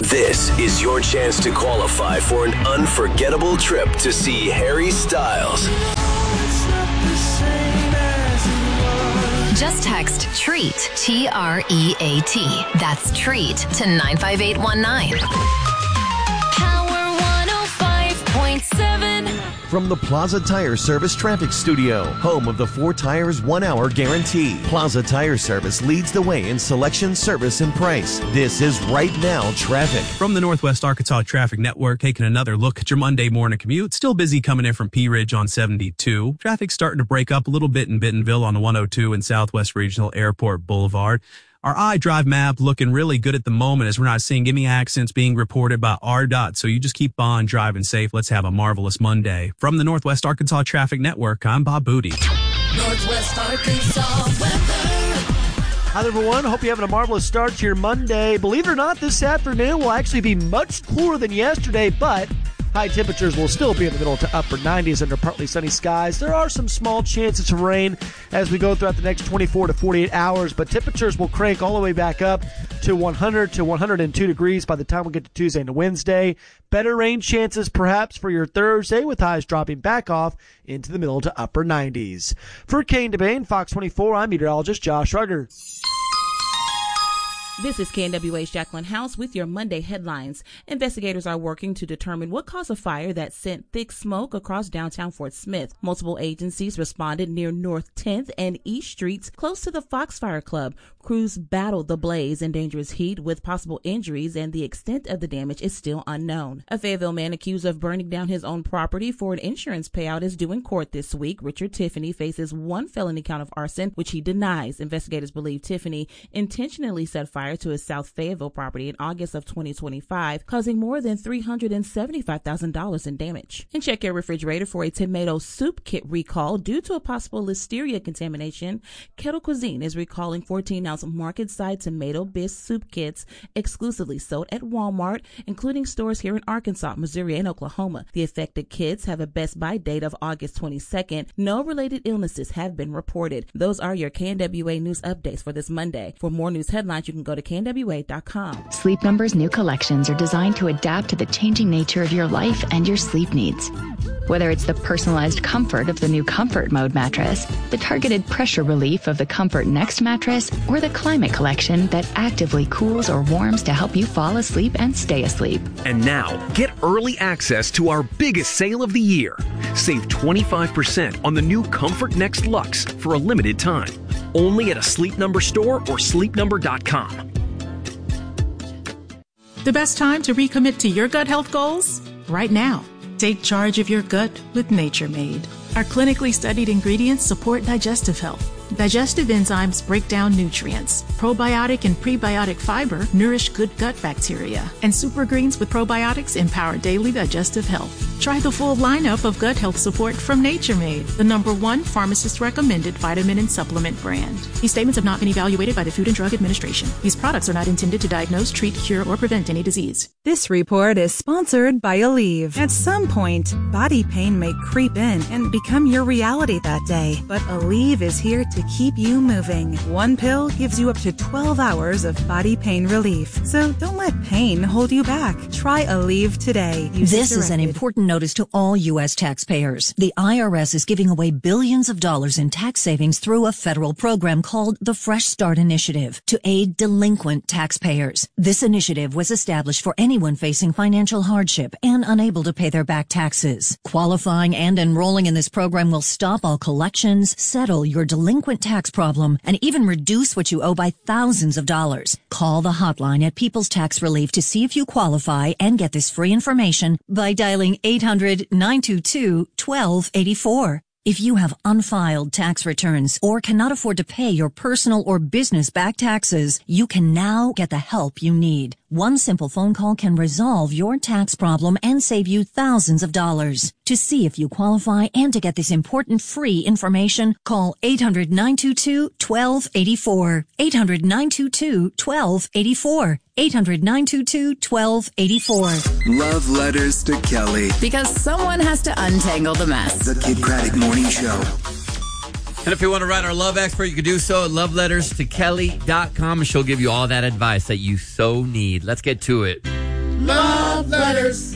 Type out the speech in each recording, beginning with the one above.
This is your chance to qualify for an unforgettable trip to see Harry Styles. Just text TREAT, T-R-E-A-T. That's TREAT to 95819. Power 105.7. From the Plaza Tire Service Traffic Studio, home of the 4 Tires 1 Hour Guarantee. Plaza Tire Service leads the way in selection, service, and price. This is Right Now Traffic. From the Northwest Arkansas Traffic Network, taking another look at your Monday morning commute. Still busy coming in from Pea Ridge on 72. Traffic starting to break up a little bit in Bentonville on the 102 and Southwest Regional Airport Boulevard. Our iDrive map looking really good at the moment as we're not seeing any accidents being reported by RDOT. So you just keep on driving safe. Let's have a marvelous Monday. From the Northwest Arkansas Traffic Network, I'm Bob Booty. Northwest Arkansas weather. Hi, everyone. Hope you're having a marvelous start to your Monday. Believe it or not, this afternoon will actually be much cooler than yesterday, but high temperatures will still be in the middle to upper 90s under partly sunny skies. There are some small chances of rain as we go throughout the next 24 to 48 hours, but temperatures will crank all the way back up to 100 to 102 degrees by the time we get to Tuesday and Wednesday. Better rain chances perhaps for your Thursday, with highs dropping back off into the middle to upper 90s. For Kane DeBane, Fox 24, I'm meteorologist Josh Rugger. This is KNWA's Jacqueline House with your Monday headlines. Investigators are working to determine what caused a fire that sent thick smoke across downtown Fort Smith. Multiple agencies responded near North 10th and East Streets close to the Foxfire Club. Crews battled the blaze in dangerous heat with possible injuries, and the extent of the damage is still unknown. A Fayetteville man accused of burning down his own property for an insurance payout is due in court this week. Richard Tiffany faces 1 felony count of arson, which he denies. Investigators believe Tiffany intentionally set fire to his South Fayetteville property in August of 2025, causing more than $375,000 in damage. And check your refrigerator for a tomato soup kit recall due to a possible listeria contamination. Kettle Cuisine is recalling 14-ounce market-side tomato bisque soup kits exclusively sold at Walmart, including stores here in Arkansas, Missouri, and Oklahoma. The affected kits have a best buy date of August 22nd. No related illnesses have been reported. Those are your KNWA news updates for this Monday. For more news headlines, you can go to KNWA.com. Sleep Number's new collections are designed to adapt to the changing nature of your life and your sleep needs. Whether it's the personalized comfort of the new Comfort Mode mattress, the targeted pressure relief of the Comfort Next mattress, or the Climate Collection that actively cools or warms to help you fall asleep and stay asleep. And now, get early access to our biggest sale of the year. Save 25% on the new Comfort Next Luxe for a limited time. Only at a Sleep Number store or sleepnumber.com. The best time to recommit to your gut health goals? Right now. Take charge of your gut with Nature Made. Our clinically studied ingredients support digestive health. Digestive enzymes break down nutrients. Probiotic and prebiotic fiber nourish good gut bacteria. And super greens with probiotics empower daily digestive health. Try the full lineup of gut health support from Nature Made, the #1 pharmacist-recommended vitamin and supplement brand. These statements have not been evaluated by the Food and Drug Administration. These products are not intended to diagnose, treat, cure, or prevent any disease. This report is sponsored by Aleve. At some point, body pain may creep in and become your reality that day. But Aleve is here to keep you moving. One pill gives you up to 12 hours of body pain relief. So don't let pain hold you back. Try Aleve today. This is an important notice to all U.S. taxpayers. The IRS is giving away billions of dollars in tax savings through a federal program called the Fresh Start Initiative to aid delinquent taxpayers. This initiative was established for anyone facing financial hardship and unable to pay their back taxes. Qualifying and enrolling in this program will stop all collections, settle your delinquent tax problem, and even reduce what you owe by thousands of dollars. Call the hotline at People's Tax Relief to see if you qualify and get this free information by dialing 800-922-1284. If you have unfiled tax returns or cannot afford to pay your personal or business back taxes, you can now get the help you need. One simple phone call can resolve your tax problem and save you thousands of dollars. To see if you qualify and to get this important free information, call 800-922-1284. 800-922-1284. 800-922-1284. Love letters to Kelly. Because someone has to untangle the mess. The Kid Craddock Morning Show. And if you want to write our love expert, you can do so at loveletterstokelly.com, and she'll give you all that advice that you so need. Let's get to it. Love letters.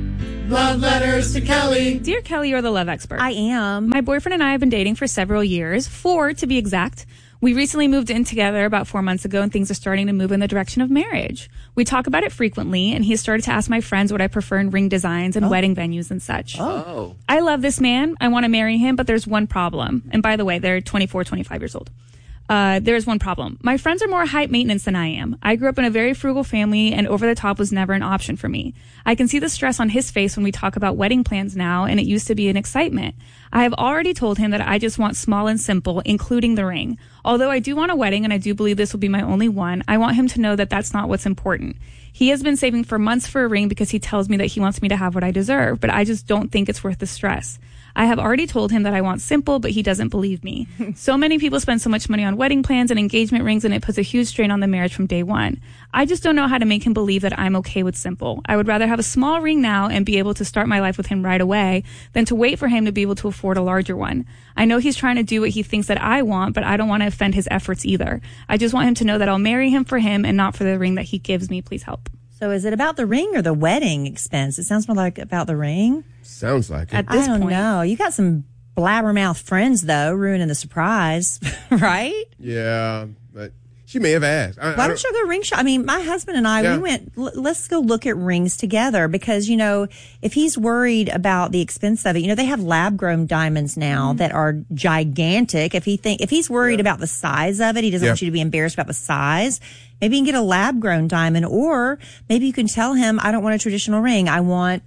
Love letters to Kelly. Dear Kelly, you're the love expert. I am. My boyfriend and I have been dating for several years, 4 to be exact. We recently moved in together about 4 months ago, and things are starting to move in the direction of marriage. We talk about it frequently, and he has started to ask my friends what I prefer in ring designs and wedding venues and such. Oh. I love this man. I want to marry him, but there's one problem. And by the way, they're 24, 25 years old. There's one problem. My friends are more high maintenance than I am. I grew up in a very frugal family, and over the top was never an option for me. I can see the stress on his face when we talk about wedding plans now, and it used to be an excitement. I have already told him that I just want small and simple, including the ring. Although I do want a wedding, and I do believe this will be my only one, I want him to know that that's not what's important. He has been saving for months for a ring because he tells me that he wants me to have what I deserve, but I just don't think it's worth the stress. I have already told him that I want simple, but he doesn't believe me. So many people spend so much money on wedding plans and engagement rings, and it puts a huge strain on the marriage from day one. I just don't know how to make him believe that I'm okay with simple. I would rather have a small ring now and be able to start my life with him right away than to wait for him to be able to afford a larger one. I know he's trying to do what he thinks that I want, but I don't want to offend his efforts either. I just want him to know that I'll marry him for him and not for the ring that he gives me. Please help. So is it about the ring or the wedding expense? It sounds more like about the ring. Sounds like it. At this I don't point. know. You got some blabbermouth friends, though, ruining the surprise, right? Yeah, but she may have asked. Why don't you go ring shop? I mean, my husband and I, we went, let's go look at rings together because, you know, if he's worried about the expense of it, you know, they have lab grown diamonds now that are gigantic. If he's worried about the size of it, he doesn't want you to be embarrassed about the size. Maybe you can get a lab grown diamond, or maybe you can tell him, I don't want a traditional ring. I want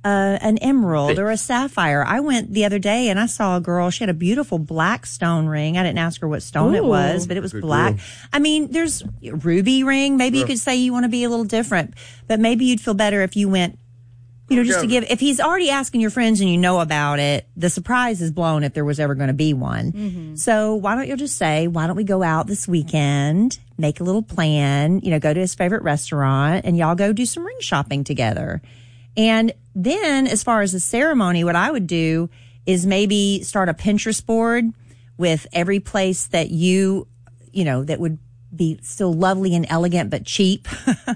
an emerald or a sapphire. I went the other day and I saw a girl. She had a beautiful black stone ring. I didn't ask her what stone it was, but it was black. Cool. I mean, there's a ruby ring. Maybe you could say you want to be a little different, but maybe you'd feel better if you went, you know, just to give, if he's already asking your friends and you know about it, the surprise is blown if there was ever going to be one. Mm-hmm. So why don't you just say, why don't we go out this weekend, make a little plan, you know, go to his favorite restaurant and y'all go do some ring shopping together. And then as far as the ceremony, what I would do is maybe start a Pinterest board with every place that you know, that would be still lovely and elegant, but cheap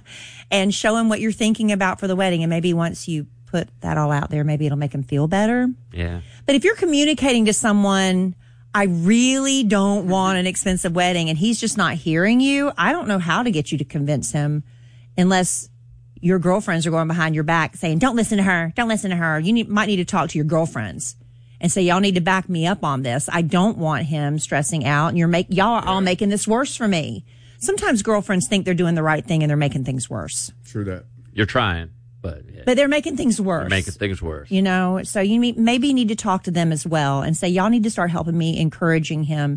and show him what you're thinking about for the wedding. And maybe once you put that all out there, maybe it'll make him feel better. Yeah. But if you're communicating to someone, I really don't want an expensive wedding, and he's just not hearing you, I don't know how to get you to convince him unless your girlfriends are going behind your back saying, don't listen to her. Don't listen to her. You might need to talk to your girlfriends and say, y'all need to back me up on this. I don't want him stressing out, and y'all are all making this worse for me. Sometimes girlfriends think they're doing the right thing and they're making things worse. True that. You're trying, but they're making things worse. You're making things worse. You know, so you maybe need to talk to them as well and say, y'all need to start helping me, encouraging him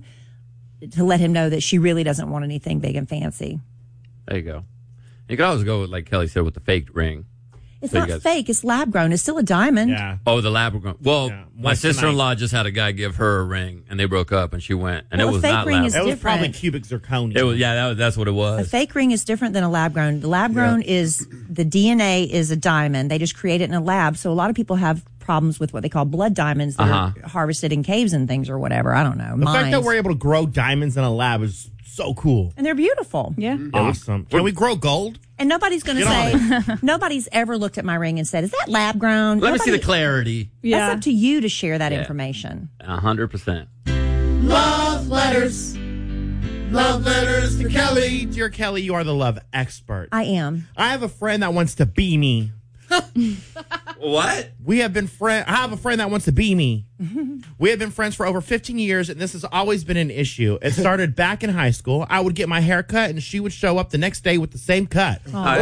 to let him know that she really doesn't want anything big and fancy. There you go. You could always go with, like Kelly said, with the fake ring. It's not fake. It's lab grown. It's still a diamond. Yeah. Oh, the lab grown. Well, my sister-in-law just had a guy give her a ring, and they broke up, and she went, and it was not lab. It was probably cubic zirconia. It was, that's what it was. A fake ring is different than a lab grown. The lab grown is the DNA is a diamond. They just create it in a lab. So a lot of people have problems with what they call blood diamonds that are harvested in caves and things or whatever. I don't know. The fact that we're able to grow diamonds in a lab is so cool. And they're beautiful. Yeah. Awesome. Can we grow gold? And nobody's going to say, nobody's ever looked at my ring and said, is that lab grown? Let me see the clarity. Yeah. That's up to you to share that information. 100%. Love letters. Love letters to Kelly. Dear Kelly, you are the love expert. I am. I have a friend that wants to be me. What? I have a friend that wants to be me. We have been friends for over 15 years, and this has always been an issue. It started back in high school. I would get my hair cut, and she would show up the next day with the same cut.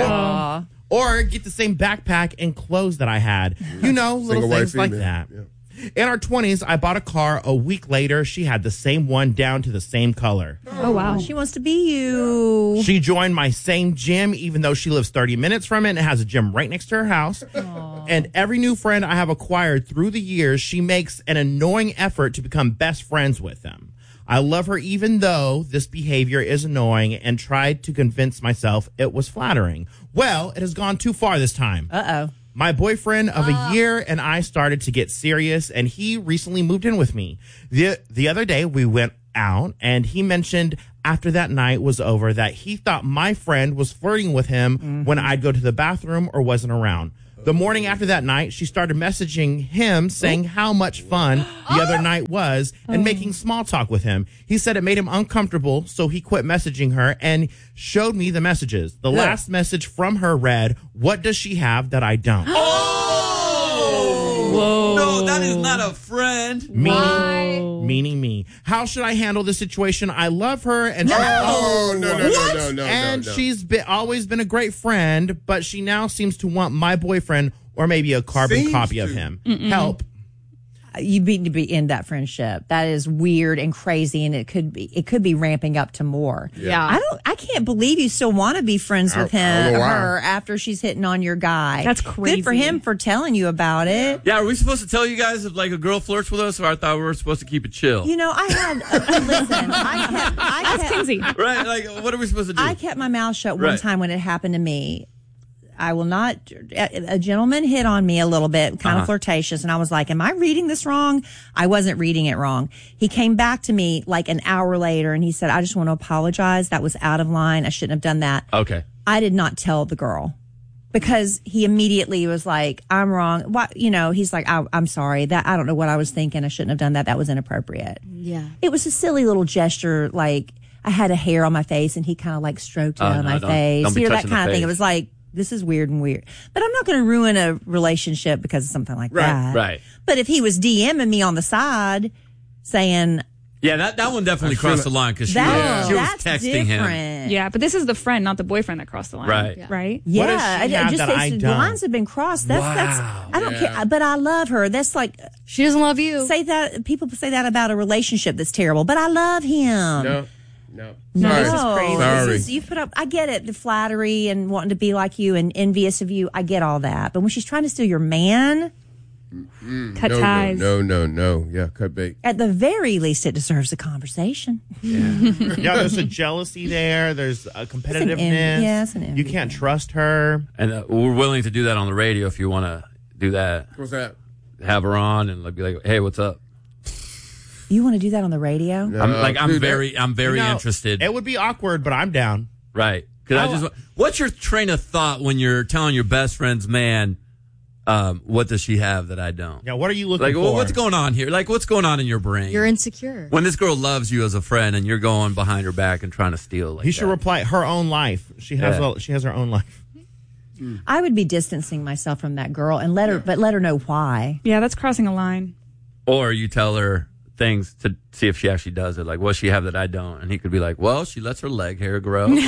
Or get the same backpack and clothes that I had. You know, little things like that. Yeah. In our 20s, I bought a car. A week later, she had the same one down to the same color. Oh, wow. She wants to be you. She joined my same gym, even though she lives 30 minutes from it and has a gym right next to her house. Aww. And every new friend I have acquired through the years, she makes an annoying effort to become best friends with them. I love her even though this behavior is annoying and tried to convince myself it was flattering. Well, it has gone too far this time. Uh-oh. My boyfriend of a year and I started to get serious, and he recently moved in with me. The other day, we went out, and he mentioned after that night was over that he thought my friend was flirting with him when I'd go to the bathroom or wasn't around. The morning after that night, she started messaging him saying how much fun the other night was and making small talk with him. He said it made him uncomfortable, so he quit messaging her and showed me the messages. The last message from her read, "What does she have that I don't?" Whoa. No, that is not a friend. Meaning me. How should I handle this situation? I love her, and she's always been a great friend, but she now seems to want my boyfriend or maybe a carbon copy of him. Help. You need to end that friendship. That is weird and crazy, and it could be ramping up to more. Yeah. I can't believe you still want to be friends with him or her after she's hitting on your guy. That's crazy. Good for him for telling you about it. Yeah, are we supposed to tell you guys if like a girl flirts with us, or I thought we were supposed to keep it chill? You know, I had That's Kinsey. Right? Like, what are we supposed to do? I kept my mouth shut one time when it happened to me. I will not. A gentleman hit on me a little bit, kind of flirtatious, and I was like, "Am I reading this wrong?" I wasn't reading it wrong. He came back to me like an hour later, and he said, "I just want to apologize. That was out of line. I shouldn't have done that." Okay. I did not tell the girl because he immediately was like, "I'm wrong." What? You know, he's like, "I'm sorry. That I don't know what I was thinking. I shouldn't have done that. That was inappropriate." Yeah. It was a silly little gesture, like I had a hair on my face, and he kind of like stroked it on my face. Don't be that touching kind the of thing. face. It was like, this is weird and weird. But I'm not going to ruin a relationship because of something like that. Right. But if he was DMing me on the side saying... Yeah, that one definitely crossed the line because she was texting him. Yeah, but this is the friend, not the boyfriend that crossed the line. Right. Yeah. Right? Yeah, the lines have been crossed. That's I don't care, but I love her. That's like... She doesn't love you. People say that about a relationship that's terrible, but I love him. No. This is crazy. Sorry. You put up. I get it, the flattery and wanting to be like you and envious of you. I get all that, but when she's trying to steal your man, cut ties. No. Yeah, cut bait. At the very least, it deserves a conversation. Yeah, there's a jealousy there. There's a competitiveness. It's an you can't trust her. And we're willing to do that on the radio if you want to do that. What's that? Have her on and be like, "Hey, what's up?" You want to do that on the radio? No, I'm very interested. It would be awkward, but I'm down. Right. What's your train of thought when you're telling your best friend's man, what does she have that I don't? Yeah, what are you looking for? What's going on here? Like, what's going on in your brain? You're insecure. When this girl loves you as a friend and you're going behind her back and trying to steal he should reply, her own life. She has her own life. I would be distancing myself from that girl and let her know why. Yeah, that's crossing a line. Or you tell her things to see if she actually does it. Like, what does she have that I don't? And he could be like, well, she lets her leg hair grow. And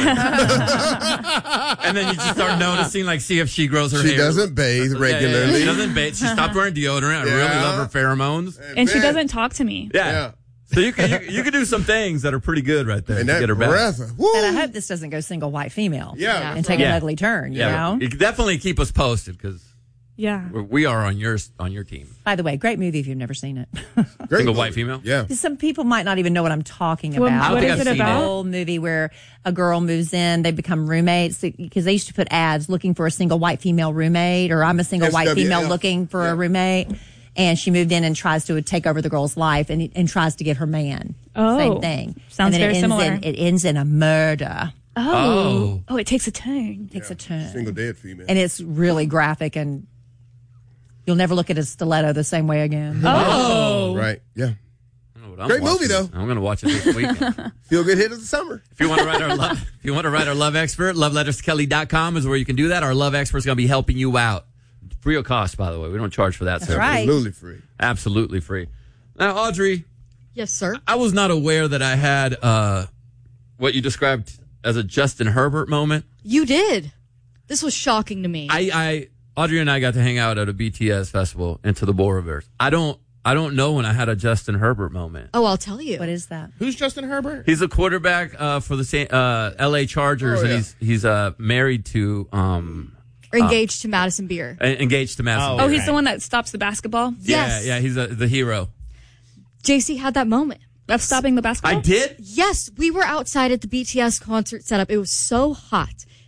then you just start noticing, like, see if she grows her hair. She doesn't bathe regularly. Yeah. She doesn't bathe. She stopped wearing deodorant. I really love her pheromones. And she doesn't talk to me. Yeah. So you could do some things that are pretty good right there and to get her back. And I hope this doesn't go single white female. Yeah. And take an ugly turn, you know? You can definitely keep us posted because we are on your team. By the way, great movie if you've never seen it. Single white female? Yeah. Some people might not even know what I'm talking about. What is it about? An old movie where a girl moves in, they become roommates because they used to put ads looking for a single white female roommate, or I'm a single white female looking for a roommate. And she moved in and tries to take over the girl's life and tries to get her man. Oh. Same thing. Sounds very similar. It ends in a murder. Oh, it takes a turn. Takes a turn. Single dead female. And it's really graphic, and you'll never look at a stiletto the same way again. Oh. Right. Yeah. Great movie, though. I'm going to watch it this weekend. Feel good hit of the summer. If you want to write our love expert, loveletterskelly.com is where you can do that. Our love expert is going to be helping you out. Free of cost, by the way. We don't charge for that service. Right. Absolutely free. Absolutely free. Now, Audrey. Yes, sir. I was not aware that I had what you described as a Justin Herbert moment. You did. This was shocking to me. Audrey and I got to hang out at a BTS festival Into the Boulevard. I don't know when I had a Justin Herbert moment. Oh, I'll tell you. What is that? Who's Justin Herbert? He's a quarterback for the LA Chargers, and he's married to Or engaged to Madison Beer. Engaged to Madison Beer. Oh, he's the one that stops the basketball? Yes. Yeah, he's the hero. JC had that moment. Of stopping the basketball? I did? Yes, we were outside at the BTS concert setup. It was so hot.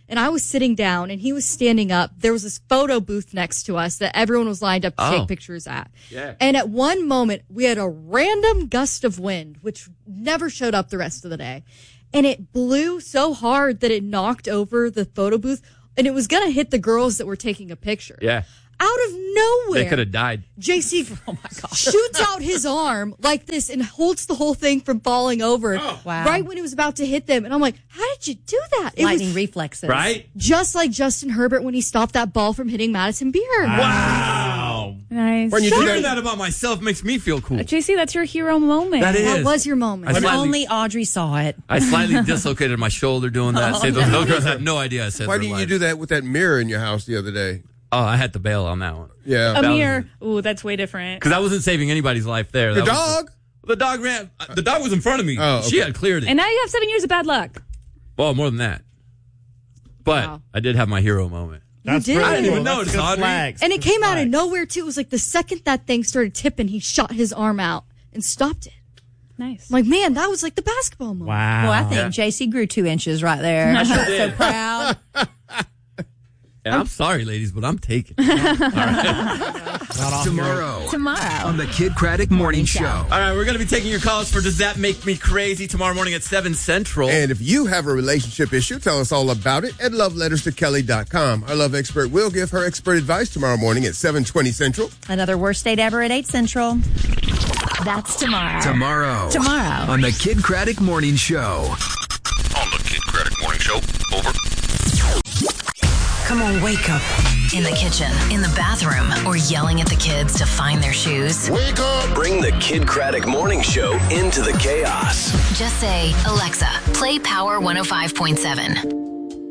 and I was sitting down and he was standing up. There was this photo booth next to us that everyone was lined up to take pictures at. Yeah. And at one moment, we had a random gust of wind, which never showed up the rest of the day. And it blew so hard that it knocked over the photo booth, and it was going to hit the girls that were taking a picture. Yeah. Out of nowhere. They could have died. JC shoots out his arm like this and holds the whole thing from falling over right when it was about to hit them. And I'm like, how did you do that? It Lightning was reflexes. Right? just like Justin Herbert when he stopped that ball from hitting Madison Beer. Wow. Nice. When you do Hearing that, that about myself makes me feel cool. JC, that's your hero moment. That is. That was your moment. I If slightly- only Audrey saw it. I slightly dislocated my shoulder doing that. Oh, Those no. girls had no idea I said why their didn't you life. do that with that mirror in your house the other day? Oh, I had to bail on that one. Yeah. Amir, ooh, that's way different. Because I wasn't saving anybody's life there. Your That was dog? the dog ran. The dog was in front of me. Oh, okay. She had cleared it. And now you have 7 years of bad luck. Well, more than that. But Wow. I did have my hero moment. That's did. pretty I didn't cool. even That's notice, good Audrey. flags. And it Good came out of flags. nowhere, too. It was like the second that thing started tipping, he shot his arm out and stopped it. Nice. I'm like, man, that was like the basketball moment. Wow. Well, I think JC grew 2 inches right there. I'm so proud. And I'm sorry, ladies, but I'm taking it. Tomorrow on the Kid Craddock Morning Show. All right, we're going to be taking your calls for Does That Make Me Crazy tomorrow morning at 7 Central. And if you have a relationship issue, tell us all about it at loveletterstokelly.com. Our love expert will give her expert advice tomorrow morning at 7:20 Central. Another worst date ever at 8 Central. That's tomorrow. Tomorrow on the Kid Craddock Morning Show. On the Kid Craddock Morning Show. Over. Come on, wake up. In the kitchen, in the bathroom, or yelling at the kids to find their shoes. Wake up! Bring the Kid Craddock Morning Show into the chaos. Just say, Alexa, play Power 105.7.